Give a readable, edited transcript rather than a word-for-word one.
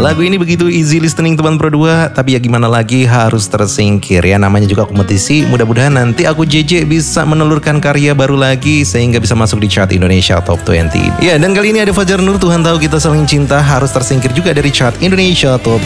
Lagu ini begitu easy listening teman Pro 2, tapi ya gimana lagi harus tersingkir ya, namanya juga kompetisi. Mudah-mudahan nanti aku JJ bisa menelurkan karya baru lagi sehingga bisa masuk di chart Indonesia Top 20. Ya, dan kali ini ada Fajar Nur, Tuhan Tahu Kita Saling Cinta harus tersingkir juga dari chart Indonesia Top